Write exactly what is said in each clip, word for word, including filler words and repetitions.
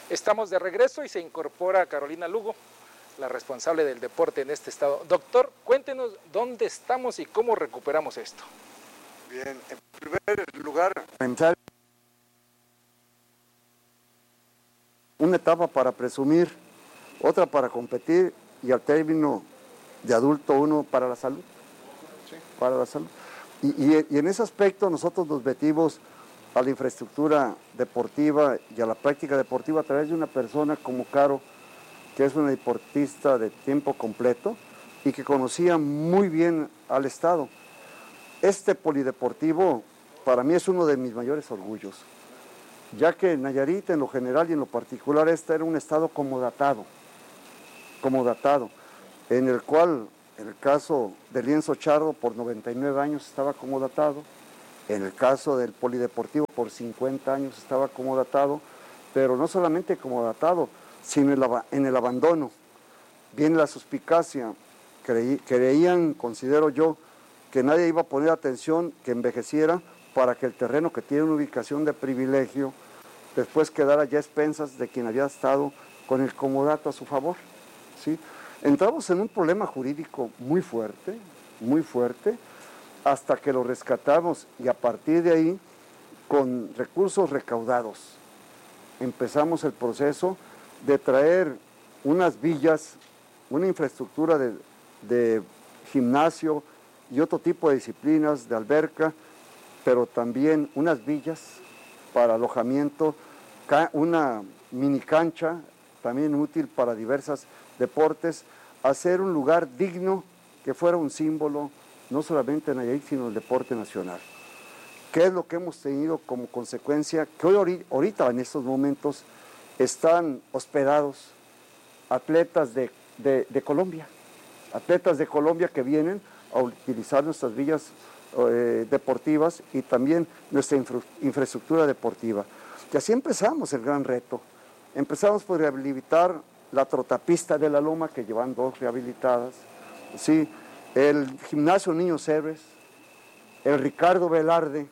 Estamos de regreso y se incorpora Carolina Lugo, la responsable del deporte en este estado. Doctor, cuéntenos dónde estamos y cómo recuperamos esto. Bien, en primer lugar, una etapa para presumir, otra para competir y al término de adulto uno para la salud. Sí. Para la salud. Y, y, y en ese aspecto nosotros nos metimos a la infraestructura deportiva y a la práctica deportiva a través de una persona como Caro, que es una deportista de tiempo completo y que conocía muy bien al estado. Este polideportivo para mí es uno de mis mayores orgullos, ya que Nayarit en lo general y en lo particular este era un estado comodatado, comodatado, en el cual en el caso de Lienzo Charro por noventa y nueve años estaba comodatado, en el caso del polideportivo por cincuenta años estaba comodatado, pero no solamente comodatado, sino en, la, en el abandono. Viene la suspicacia, creí, creían, considero yo, que nadie iba a poner atención, que envejeciera, para que el terreno que tiene una ubicación de privilegio, después quedara ya a expensas de quien había estado con el comodato a su favor, ¿sí? Entramos en un problema jurídico muy fuerte, muy fuerte, hasta que lo rescatamos y a partir de ahí, con recursos recaudados, empezamos el proceso de traer unas villas, una infraestructura de, de gimnasio y otro tipo de disciplinas de alberca, pero también unas villas para alojamiento, una mini cancha también útil para diversos deportes, hacer un lugar digno que fuera un símbolo no solamente en Nayarit, sino el deporte nacional. ¿Qué es lo que hemos tenido como consecuencia? Que hoy, ahorita, en estos momentos, están hospedados atletas de, de, de Colombia, atletas de Colombia que vienen a utilizar nuestras villas eh, deportivas y también nuestra infra, infraestructura deportiva. Y así empezamos el gran reto. Empezamos por rehabilitar la trotapista de la Loma, que llevan dos rehabilitadas, ¿sí? El gimnasio Niños Héroes, el Ricardo Velarde,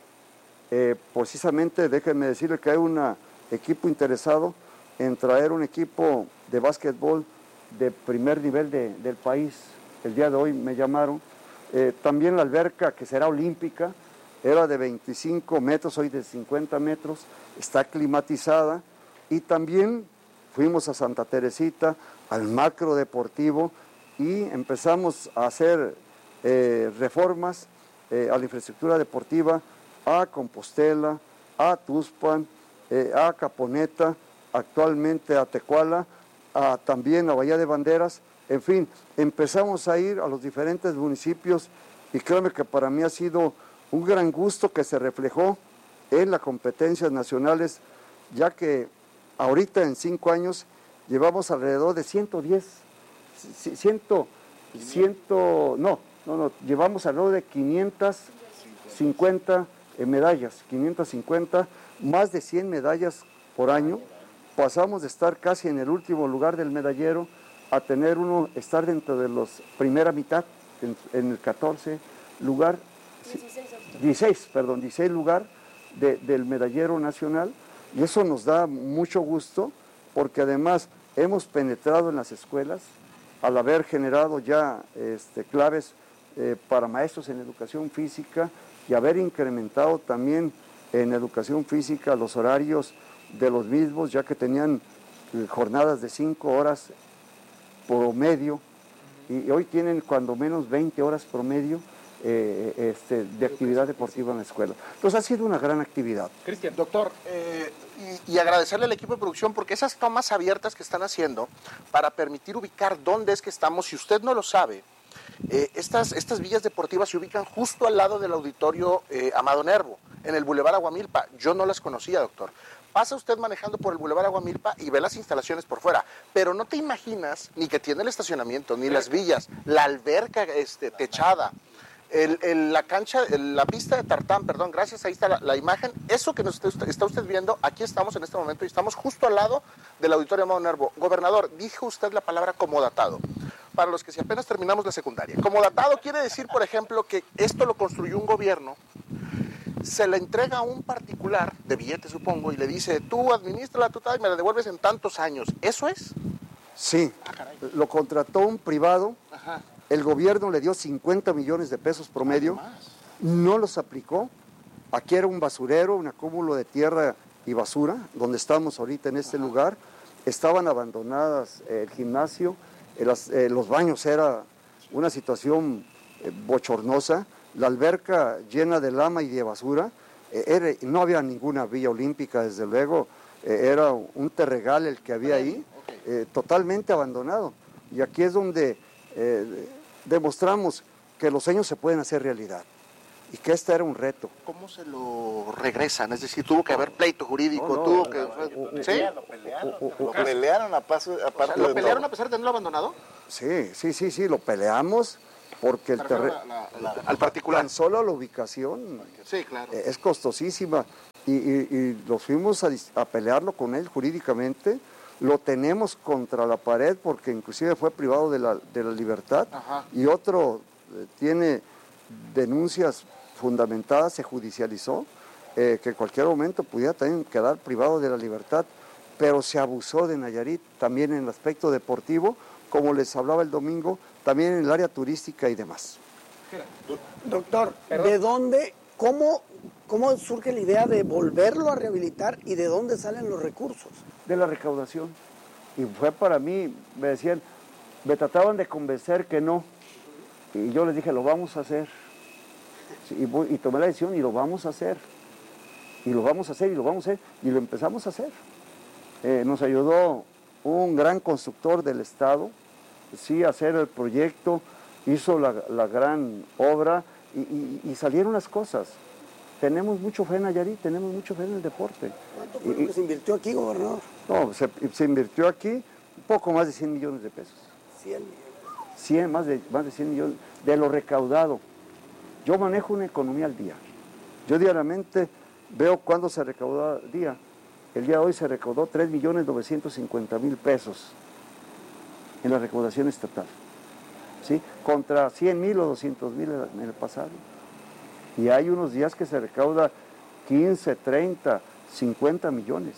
eh, precisamente déjenme decirle que hay un equipo interesado en traer un equipo de básquetbol de primer nivel de, del país. El día de hoy me llamaron. Eh, también la alberca, que será olímpica, era de veinticinco metros, hoy de cincuenta metros, está climatizada. Y también fuimos a Santa Teresita, al macro deportivo, y empezamos a hacer eh, reformas eh, a la infraestructura deportiva, a Compostela, a Tuxpan, eh, a Caponeta, actualmente a Tecuala, a, también a Bahía de Banderas. En fin, empezamos a ir a los diferentes municipios y créanme que para mí ha sido un gran gusto que se reflejó en las competencias nacionales, ya que ahorita en cinco años llevamos alrededor de ciento diez, cien, cien, no, no, no, llevamos alrededor de quinientas cincuenta medallas, quinientas cincuenta, más de cien medallas por año. Pasamos de estar casi en el último lugar del medallero a tener uno, estar dentro de los primera mitad, en, en el catorce lugar, dieciséis, perdón, dieciséis lugar de, del medallero nacional, y eso nos da mucho gusto porque además hemos penetrado en las escuelas al haber generado ya este, claves eh, para maestros en educación física y haber incrementado también en educación física los horarios de los mismos, ya que tenían eh, jornadas de cinco horas promedio y hoy tienen cuando menos veinte horas promedio eh, este, de actividad deportiva en la escuela. Entonces ha sido una gran actividad. Cristian. Doctor, eh, y, y agradecerle al equipo de producción porque esas tomas abiertas que están haciendo para permitir ubicar dónde es que estamos, si usted no lo sabe, eh, estas, estas villas deportivas se ubican justo al lado del auditorio eh, Amado Nervo, en el Boulevard Aguamilpa. Yo no las conocía, doctor. Pasa usted manejando por el Boulevard Aguamilpa y ve las instalaciones por fuera, pero no te imaginas ni que tiene el estacionamiento, ni las villas, la alberca este, techada, el, el, la cancha, el, la pista de tartán, perdón, gracias, ahí está la, la imagen. Eso que nos está, está usted viendo, aquí estamos en este momento y estamos justo al lado del auditorio Amado Nervo. Gobernador, dijo usted la palabra comodatado. Para los que si apenas terminamos la secundaria. Comodatado quiere decir, por ejemplo, que esto lo construyó un gobierno se la entrega a un particular, de billete supongo, y le dice, tú administra tú y me la devuelves en tantos años. ¿Eso es? Sí, ah, lo contrató un privado, Ajá. El gobierno le dio cincuenta millones de pesos promedio, no los aplicó. Aquí era un basurero, un acúmulo de tierra y basura, donde estamos ahorita en este Ajá. lugar. Estaban abandonadas eh, el gimnasio, eh, las, eh, los baños, era una situación eh, bochornosa, la alberca llena de lama y de basura. Eh, era, no había ninguna villa olímpica, desde luego, eh, era un terregal el que había ahí, eh, totalmente abandonado. Y aquí es donde eh, demostramos que los sueños se pueden hacer realidad y que este era un reto. ¿Cómo se lo regresan? Es decir, tuvo que haber pleito jurídico, no, no, tuvo no, que... no, no, ¿Sí? Lo pelearon, lo pelearon a paso, O sea, aparte ¿lo de pelearon todo. a pesar de tenerlo abandonado? Sí, sí, sí, sí, lo peleamos porque el terreno... Al particular. Tan solo la ubicación Sí, claro. eh, es costosísima y, y, y los fuimos a, a pelearlo con él jurídicamente. Lo tenemos contra la pared porque inclusive fue privado de la, de la libertad. Ajá. Y otro eh, tiene denuncias fundamentadas, se judicializó, eh, que en cualquier momento pudiera también quedar privado de la libertad, pero se abusó de Nayarit también en el aspecto deportivo, como les hablaba el domingo, también en el área turística y demás. Doctor, ¿de dónde, cómo, cómo surge la idea de volverlo a rehabilitar y de dónde salen los recursos? De la recaudación. Y fue para mí, me decían, me trataban de convencer que no. Y yo les dije, lo vamos a hacer. Y, voy, y tomé la decisión y lo vamos a hacer. Y lo vamos a hacer y lo vamos a hacer. Y lo empezamos a hacer. Eh, nos ayudó un gran constructor del Estado, sí, a hacer el proyecto, hizo la, la gran obra y, y, y salieron las cosas. Tenemos mucho fe en Nayarit, tenemos mucho fe en el deporte. ¿Cuánto fue lo que se invirtió aquí, gobernador? No, se, se invirtió aquí un poco más de cien millones de pesos. cien millones. cien, más de, más de cien millones de lo recaudado. Yo manejo una economía al día. Yo diariamente veo cuándo se recaudó al día. El día de hoy se recaudó tres millones novecientos cincuenta mil pesos en la recaudación estatal, ¿sí? Contra cien mil o doscientos mil en el pasado. Y hay unos días que se recauda quince, treinta, cincuenta millones.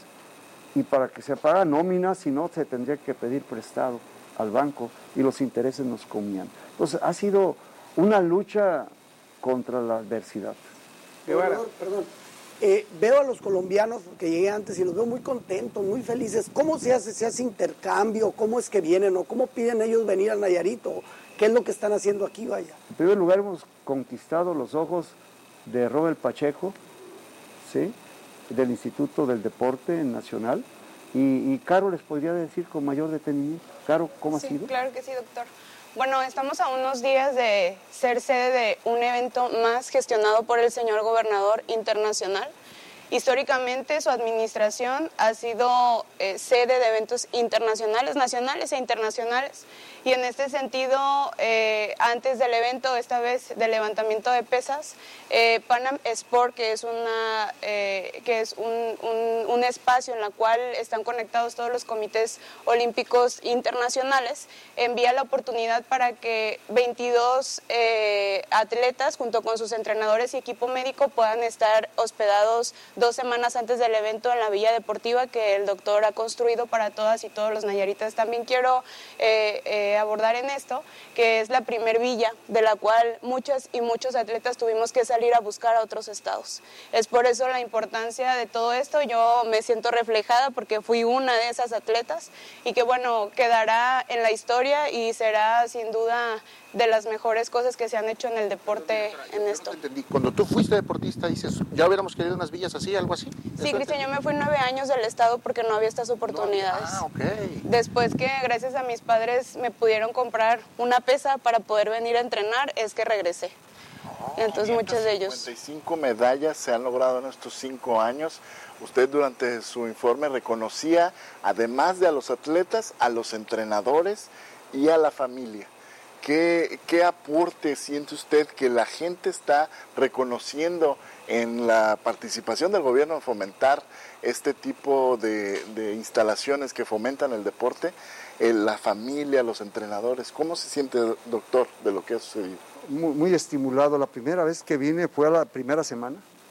Y para que se paga nómina, si no, se tendría que pedir prestado al banco y los intereses nos comían. Entonces, ha sido una lucha contra la adversidad. Gobernador, perdón. Eh, veo a los colombianos, que llegué antes, y los veo muy contentos, muy felices. ¿Cómo se hace? ¿Se hace intercambio? ¿Cómo es que vienen? ¿O cómo piden ellos venir a Nayarit? ¿O qué es lo que están haciendo aquí, vaya? En primer lugar, hemos conquistado los ojos de Robert Pacheco, ¿sí?, del Instituto del Deporte Nacional, y, y Caro les podría decir con mayor detenimiento. Caro, ¿cómo sí, ha sido? Claro que sí, doctor. Bueno, estamos a unos días de ser sede de un evento más gestionado por el señor gobernador internacional. Históricamente su administración ha sido eh, sede de eventos internacionales, nacionales e internacionales. Y en este sentido, eh, antes del evento, esta vez del levantamiento de pesas, eh, Panam Sport, que es, una, eh, que es un, un, un espacio en el cual están conectados todos los comités olímpicos internacionales, envía la oportunidad para que veintidós eh, atletas, junto con sus entrenadores y equipo médico, puedan estar hospedados dos semanas antes del evento en la Villa Deportiva que el doctor ha construido para todas y todos los nayaritas. También quiero eh, eh, abordar en esto, que es la primer villa de la cual muchas y muchos atletas tuvimos que salir a buscar a otros estados. Es por eso la importancia de todo esto. Yo me siento reflejada porque fui una de esas atletas y que bueno, quedará en la historia y será sin duda de las mejores cosas que se han hecho en el deporte en esto. Cuando tú fuiste deportista, dices, ¿ya hubiéramos querido unas villas así, algo así? Sí, Cristian, yo me fui nueve años del estado porque no había estas oportunidades. Ah, ok. Después que gracias a mis padres me pudieron comprar una pesa para poder venir a entrenar, es que regresé. Entonces muchos de ellos. cincuenta y cinco medallas se han logrado en estos cinco años. Usted durante su informe reconocía, además de a los atletas, a los entrenadores y a la familia. ¿Qué, qué aporte siente usted que la gente está reconociendo en la participación del gobierno en fomentar este tipo de, de instalaciones que fomentan el deporte? Eh, la familia, los entrenadores, ¿cómo se siente, doctor, de lo que ha sucedido? Muy, muy estimulado. La primera vez que vine fue a la primera semana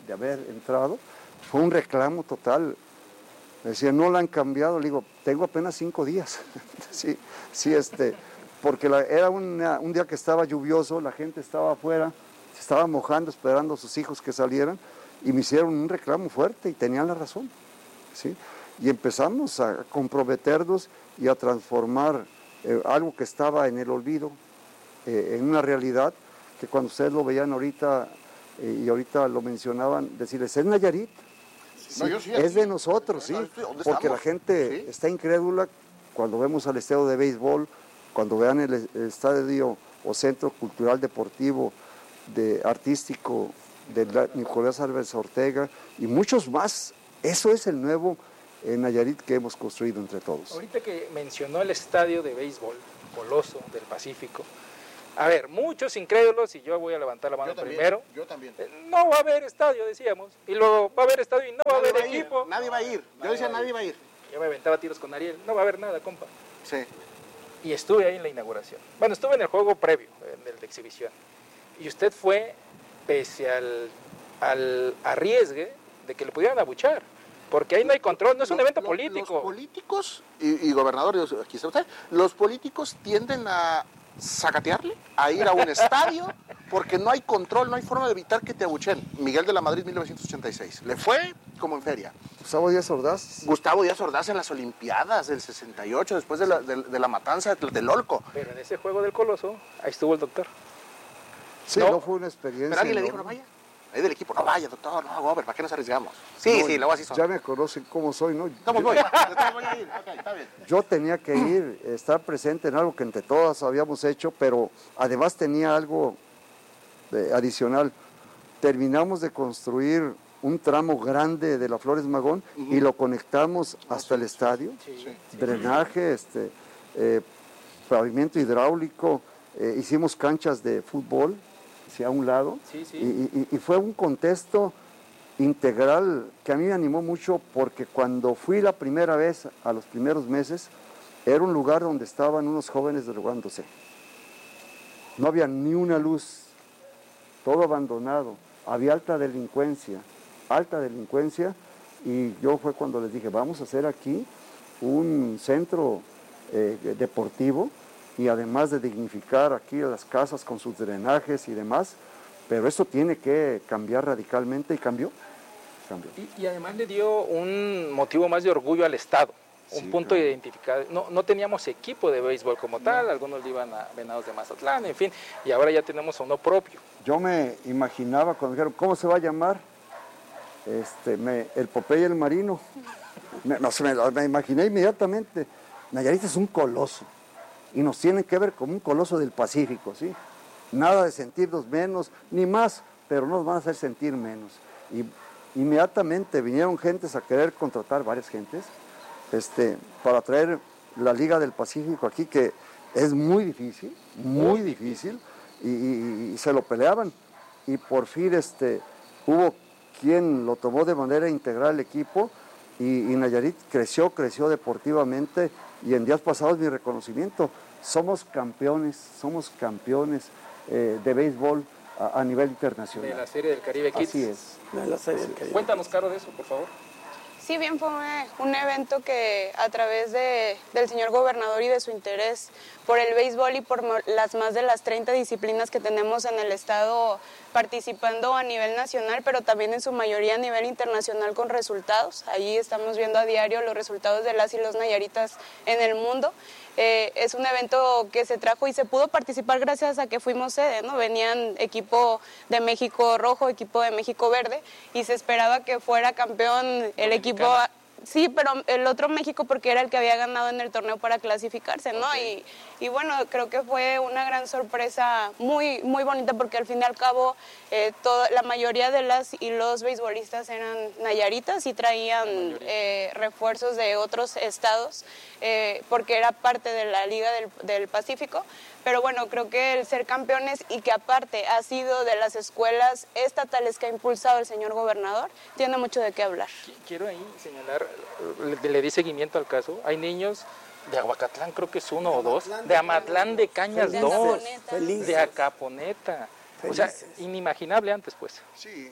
de haber entrado, fue un reclamo total. Me decía, no la han cambiado, le digo, tengo apenas cinco días. sí, sí, este, porque la, era una, un día que estaba lluvioso, la gente estaba afuera, se estaba mojando esperando a sus hijos que salieran, y me hicieron un reclamo fuerte y tenían la razón. ¿sí? Y empezamos a comprometernos y a transformar eh, algo que estaba en el olvido, eh, en una realidad que cuando ustedes lo veían ahorita, eh, y ahorita lo mencionaban, decirles, es Nayarit. Sí, no, yo sí, es de nosotros, sí, porque estamos? La gente ¿Sí? está incrédula cuando vemos al estadio de béisbol, cuando vean el, el estadio o centro cultural deportivo, de artístico de la, Nicolás Álvarez Ortega y muchos más. Eso es el nuevo eh, Nayarit que hemos construido entre todos. Ahorita que mencionó el estadio de béisbol, Coloso del Pacífico, a ver, muchos incrédulos, y yo voy a levantar la mano yo también, primero. Yo también. No va a haber estadio, decíamos. Y luego va a haber estadio y no va a haber va equipo. A nadie va a ir. Yo decía, nadie va a ir. Yo me aventaba tiros con Ariel. No va a haber nada, compa. Sí. Y estuve ahí en la inauguración. Bueno, estuve en el juego previo, en el de exhibición. Y usted fue, pese al, al arriesgue de que le pudieran abuchar. Porque ahí no hay control, no es un los, evento político. Los políticos, y, y gobernadores, aquí está usted, los políticos tienden a sacatearle, a ir a un estadio, porque no hay control, no hay forma de evitar que te abuchen. Miguel de la Madrid, mil novecientos ochenta y seis. Le fue como en feria. Gustavo Díaz Ordaz. Gustavo Díaz Ordaz en las Olimpiadas del sesenta y ocho, después de la, de, de la matanza de Tlatelolco. Pero en ese juego del Coloso, ahí estuvo el doctor. Sí, no, no fue una experiencia. Pero alguien le no, dijo, no vaya. Ahí del equipo, no vaya, doctor, no, Gober, ¿para qué nos arriesgamos? Sí, no, sí, luego así son. Ya me conocen cómo soy, ¿no? ¿Cómo voy? Yo, voy a ir, okay, está bien. Yo tenía que ir, estar presente en algo que entre todas habíamos hecho, pero además tenía algo eh, adicional. Terminamos de construir un tramo grande de la Flores Magón uh-huh. y lo conectamos hasta el estadio. Sí, sí. Drenaje, este, eh, pavimento hidráulico, eh, hicimos canchas de fútbol hacia un lado, sí, sí. Y, y, y fue un contexto integral que a mí me animó mucho porque cuando fui la primera vez, a los primeros meses, era un lugar donde estaban unos jóvenes drogándose. No había ni una luz, todo abandonado, había alta delincuencia, alta delincuencia, y yo fue cuando les dije, vamos a hacer aquí un centro eh, deportivo, y además de dignificar aquí las casas con sus drenajes y demás, pero eso tiene que cambiar radicalmente y cambió. cambió. Y, y además le dio un motivo más de orgullo al Estado, un sí, punto claro. de identificar. No, no teníamos equipo de béisbol como tal, no. algunos le iban a Venados de Mazatlán, en fin, y ahora ya tenemos uno propio. Yo me imaginaba cuando dijeron, ¿cómo se va a llamar? Este, me, el Popeye el Marino. Me, no, me, me imaginé inmediatamente. Nayarit es un coloso. Y nos tienen que ver como un coloso del Pacífico, ¿sí? Nada de sentirnos menos, ni más, pero nos van a hacer sentir menos. Y inmediatamente vinieron gentes a querer contratar, varias gentes, este, para traer la Liga del Pacífico aquí, que es muy difícil, muy difícil, y, y, y se lo peleaban. Y por fin este, hubo quien lo tomó de manera integral el equipo, y, y Nayarit creció, creció deportivamente, y en días pasados mi reconocimiento, somos campeones, somos campeones eh, de béisbol a, a nivel internacional. De la Serie del Caribe Kids. Así es. De la Serie del Caribe. Cuéntanos, Caro, de eso, por favor. Sí, bien, fue un evento que a través de, del señor gobernador y de su interés por el béisbol y por las más de las treinta disciplinas que tenemos en el estado participando a nivel nacional, pero también en su mayoría a nivel internacional con resultados. Ahí estamos viendo a diario los resultados de las y los nayaritas en el mundo. Eh, es un evento que se trajo y se pudo participar gracias a que fuimos sede, ¿no? Venían equipo de México rojo, equipo de México verde, y se esperaba que fuera campeón el equipo... Sí, pero el otro México porque era el que había ganado en el torneo para clasificarse, ¿no? Okay. Y, y bueno, creo que fue una gran sorpresa muy, muy bonita porque al fin y al cabo eh, toda, la mayoría de las y los beisbolistas eran nayaritas y traían eh, refuerzos de otros estados eh, porque era parte de la Liga del, del Pacífico. Pero bueno, creo que el ser campeones y que aparte ha sido de las escuelas estatales que ha impulsado el señor gobernador, tiene mucho de qué hablar. Quiero ahí señalar, le, le di seguimiento al caso, hay niños de Aguacatlán, creo que es uno o dos, de Amatlán de Cañas Felices. dos, Felices. de Acaponeta, Felices. O sea, inimaginable antes pues. Sí,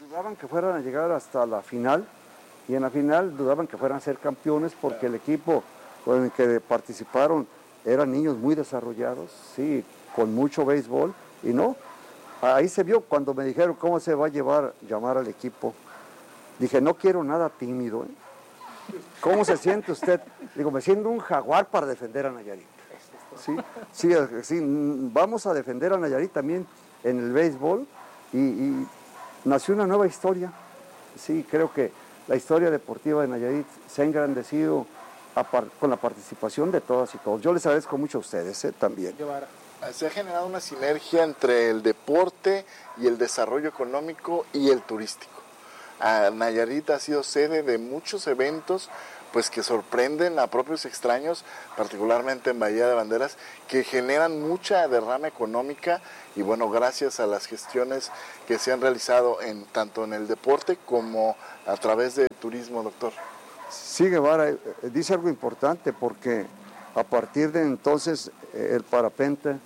dudaban que fueran a llegar hasta la final, y en la final dudaban que fueran a ser campeones porque el equipo con el que participaron eran niños muy desarrollados, sí, con mucho béisbol, y no, ahí se vio cuando me dijeron cómo se va a llevar, llamar al equipo. Dije, no quiero nada tímido, ¿eh? ¿Cómo se siente usted? Digo, me siento un jaguar para defender a Nayarit. Sí, sí, sí, vamos a defender a Nayarit también en el béisbol, y, y nació una nueva historia. Sí, creo que la historia deportiva de Nayarit se ha engrandecido a par, con la participación de todas y todos. Yo les agradezco mucho a ustedes, ¿eh? También. Se ha generado una sinergia entre el deporte y el desarrollo económico y el turístico. Ah, Nayarit ha sido sede de muchos eventos pues que sorprenden a propios extraños, particularmente en Bahía de Banderas, que generan mucha derrama económica, y bueno, gracias a las gestiones que se han realizado en tanto en el deporte como a través de turismo, doctor. Sí, Guevara, eh, dice algo importante, porque a partir de entonces eh, el parapente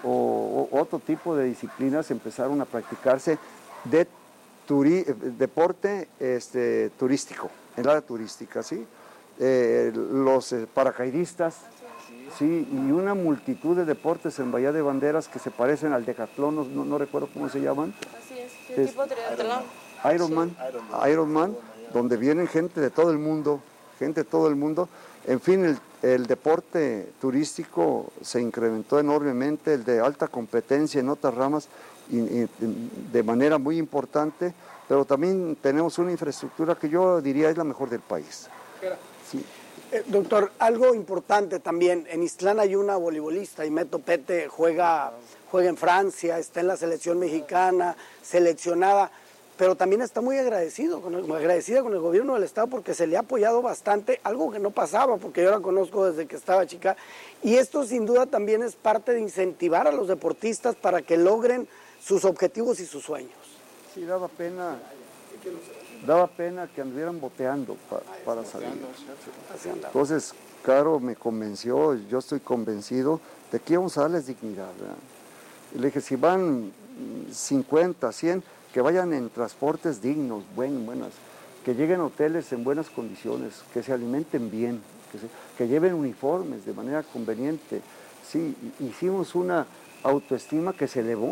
o, o otro tipo de disciplinas empezaron a practicarse de turi, deporte este, turístico, en la área turística, ¿sí? Eh, los eh, paracaidistas, sí, y una multitud de deportes en Bahía de Banderas que se parecen al decatlón, no, no, no recuerdo cómo se llaman. Así es, el es, tipo triatlón. Ironman, sí. Ironman, Ironman, donde vienen gente de todo el mundo, gente de todo el mundo. En fin, el, el deporte turístico se incrementó enormemente, el de alta competencia en otras ramas, y, y, de manera muy importante, pero también tenemos una infraestructura que yo diría es la mejor del país. Sí. Eh, doctor, algo importante también, en Ixtlán hay una voleibolista, Imeto Pete, juega, juega en Francia, está en la selección mexicana, seleccionada, pero también está muy agradecido, con el, agradecida con el gobierno del estado porque se le ha apoyado bastante, algo que no pasaba, porque yo la conozco desde que estaba chica, y esto sin duda también es parte de incentivar a los deportistas para que logren sus objetivos y sus sueños. Sí, daba pena... Daba pena que anduvieran boteando pa, para salir. Entonces, Caro me convenció, yo estoy convencido de que íbamos a darles dignidad, ¿verdad? Y le dije, si van cincuenta, cien, que vayan en transportes dignos, buen, buenas, que lleguen a hoteles en buenas condiciones, que se alimenten bien, que, se, que lleven uniformes de manera conveniente. Sí, hicimos una autoestima que se elevó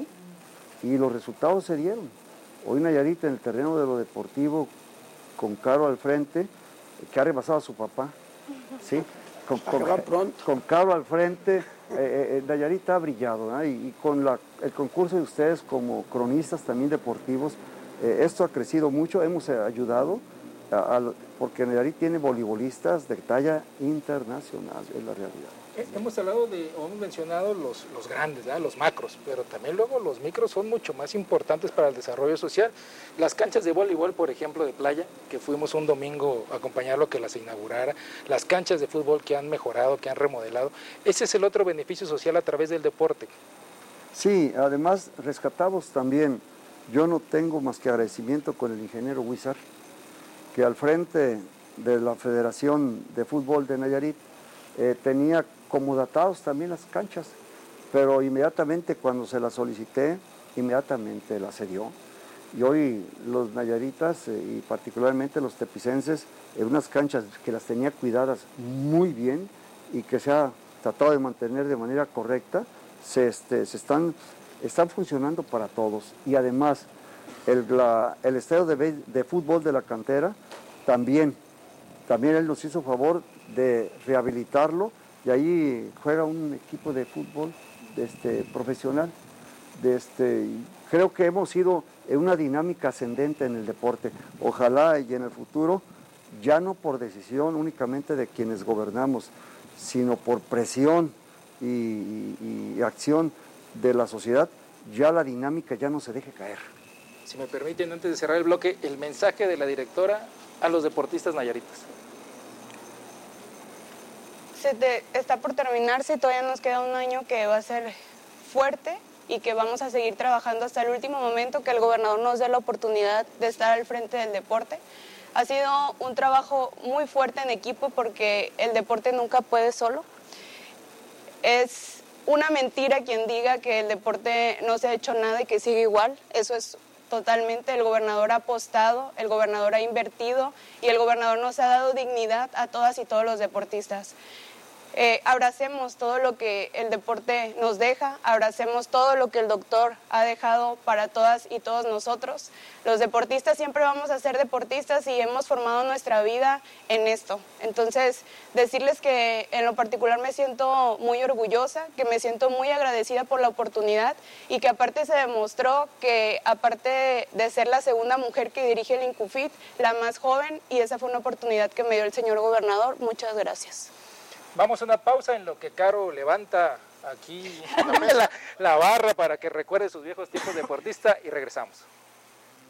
y los resultados se dieron. Hoy Nayarit en el terreno de lo deportivo, con Caro al frente, que ha rebasado a su papá, ¿sí? Con, con, con Caro al frente, eh, eh, Nayarit ha brillado, ¿no? y, y con la, el concurso de ustedes como cronistas también deportivos, eh, esto ha crecido mucho, hemos ayudado, a, a, porque Nayarit tiene voleibolistas de talla internacional, es la realidad. Hemos hablado de, o hemos mencionado los, los grandes, ¿verdad? Los macros, pero también luego los micros son mucho más importantes para el desarrollo social. Las canchas de voleibol, por ejemplo, de playa, que fuimos un domingo a acompañarlo que las inaugurara, las canchas de fútbol que han mejorado, que han remodelado, ese es el otro beneficio social a través del deporte. Sí, además rescatamos también, yo no tengo más que agradecimiento con el ingeniero Huizar, que al frente de la Federación de Fútbol de Nayarit eh, tenía comodatados también las canchas, pero inmediatamente cuando se las solicité, inmediatamente las cedió. Y hoy los nayaritas eh, y particularmente los tepicenses, en unas canchas que las tenía cuidadas muy bien y que se ha tratado de mantener de manera correcta, se, este, se están, están funcionando para todos. Y además, el, la, el estadio de, de fútbol de la cantera, también, también él nos hizo favor de rehabilitarlo, y ahí juega un equipo de fútbol de este, profesional. De este, y creo que hemos ido en una dinámica ascendente en el deporte. Ojalá y en el futuro, ya no por decisión únicamente de quienes gobernamos, sino por presión y, y, y acción de la sociedad, ya la dinámica ya no se deje caer. Si me permiten, antes de cerrar el bloque, el mensaje de la directora a los deportistas nayaritas. Se te, está por terminarse, todavía nos queda un año que va a ser fuerte y que vamos a seguir trabajando hasta el último momento, que el gobernador nos dé la oportunidad de estar al frente del deporte. Ha sido un trabajo muy fuerte en equipo porque el deporte nunca puede solo. Es una mentira quien diga que el deporte no se ha hecho nada y que sigue igual. Eso es totalmente. El gobernador ha apostado, el gobernador ha invertido y el gobernador nos ha dado dignidad a todas y todos los deportistas. Eh, abracemos todo lo que el deporte nos deja, abracemos todo lo que el doctor ha dejado para todas y todos nosotros. Los deportistas siempre vamos a ser deportistas y hemos formado nuestra vida en esto. Entonces, decirles que en lo particular me siento muy orgullosa, que me siento muy agradecida por la oportunidad y que aparte se demostró que aparte de ser la segunda mujer que dirige el INCUFIT, la más joven, y esa fue una oportunidad que me dio el señor gobernador. Muchas gracias. Vamos a una pausa en lo que Caro levanta aquí la, la barra para que recuerde sus viejos tiempos de deportista y regresamos.